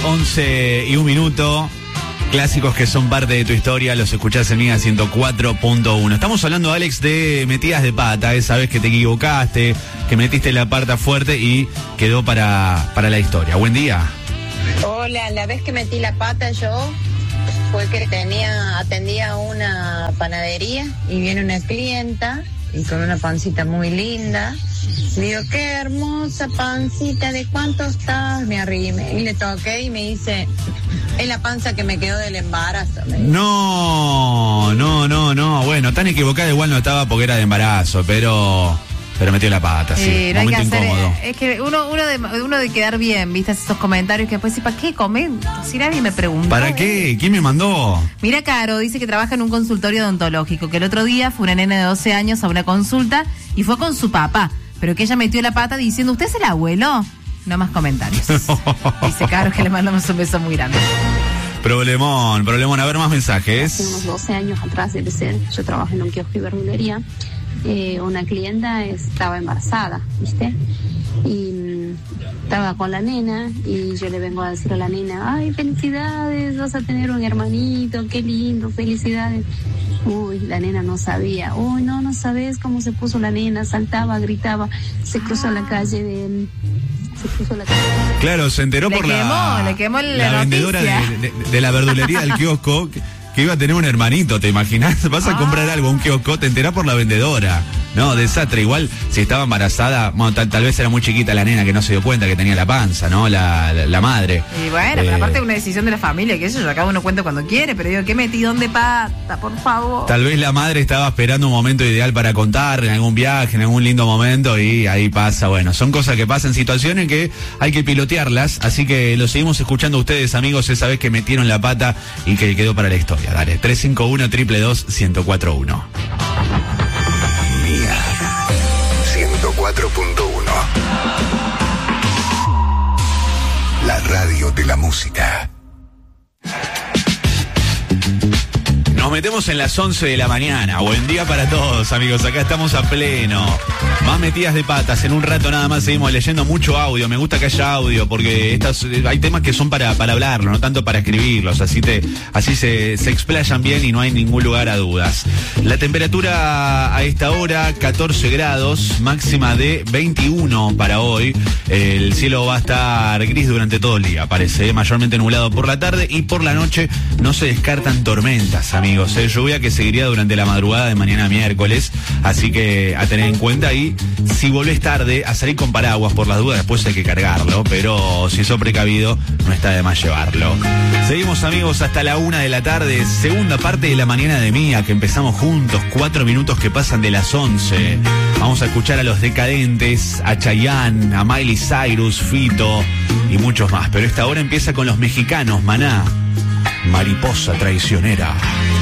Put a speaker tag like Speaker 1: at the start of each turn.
Speaker 1: 11 y un minuto. Clásicos que son parte de tu historia, los escuchás en Mega 104.1. Estamos hablando, Alex, de metidas de pata, esa vez que te equivocaste, que metiste la pata fuerte y quedó para la historia. Buen día.
Speaker 2: Hola, la vez que metí la pata yo fue que atendía una panadería y viene una clienta y con una pancita muy linda. Le digo, qué hermosa pancita, ¿de cuánto estás? Me arrimé y le toqué y me dice, es la panza que me quedó del embarazo.
Speaker 1: No. Bueno, tan equivocada igual no estaba porque era de embarazo, pero metió la pata, sí.
Speaker 3: No
Speaker 1: momento incómodo.
Speaker 3: Es que uno de quedar bien, viste esos comentarios que después, ¿para qué comer? Si nadie me preguntó.
Speaker 1: ¿Para qué? ¿Quién me mandó?
Speaker 3: Mira, Caro, dice que trabaja en un consultorio odontológico, que el otro día fue una nena de 12 años a una consulta y fue con su papá, pero que ella metió la pata diciendo, ¿usted es el abuelo? No más comentarios. Dice Caro que le mandamos un beso muy grande.
Speaker 1: Problemón. A ver, más mensajes.
Speaker 4: Hace unos 12 años atrás, debe ser, yo trabajo en un kiosco y verdulería. Una clienta estaba embarazada, ¿viste? Y estaba con la nena y yo le vengo a decir a la nena, ay, felicidades, vas a tener un hermanito, qué lindo, felicidades. Uy, la nena no sabía. Uy, no sabes cómo se puso la nena, saltaba, gritaba, se cruzó la calle
Speaker 1: Claro, se enteró
Speaker 3: le quemó la
Speaker 1: vendedora de la verdulería del kiosco que iba a tener un hermanito, ¿te imaginas? Vas a comprar algo a un kiosco, te enterás por la vendedora. No, desastre. Igual, si estaba embarazada, bueno, tal vez era muy chiquita la nena que no se dio cuenta que tenía la panza, ¿no? La madre.
Speaker 3: Y bueno, pero aparte es una decisión de la familia, que eso yo acá uno cuenta cuando quiere, pero digo, ¿qué metidón de pata, por favor?
Speaker 1: Tal vez la madre estaba esperando un momento ideal para contar, en algún viaje, en algún lindo momento, y ahí pasa. Bueno, son cosas que pasan, situaciones que hay que pilotearlas, así que lo seguimos escuchando a ustedes, amigos, esa vez que metieron la pata y que quedó para la historia. Dale, 351-222-1041.
Speaker 5: 104.1. La radio de la música.
Speaker 1: Nos metemos en las 11 de la mañana. Buen día para todos, amigos. Acá estamos a pleno. Más metidas de patas. En un rato nada más seguimos leyendo mucho audio. Me gusta que haya audio porque hay temas que son para hablarlo, no tanto para escribirlos. Así se explayan bien y no hay ningún lugar a dudas. La temperatura a esta hora, 14 grados, máxima de 21 para hoy. El cielo va a estar gris durante todo el día, parece. Mayormente nublado por la tarde y por la noche no se descartan tormentas, amigos. Lluvia que seguiría durante la madrugada de mañana miércoles, así que a tener en cuenta. Y si volvés tarde, a salir con paraguas por las dudas, después hay que cargarlo, pero si sos precavido no está de más llevarlo. Seguimos, amigos, hasta la 1 de la tarde, segunda parte de la mañana de Mía, que empezamos juntos, 4 minutos que pasan de las 11. Vamos a escuchar a Los Decadentes, a Chayanne, a Miley Cyrus, Fito y muchos más, pero esta hora empieza con los mexicanos, Maná, Mariposa Traicionera.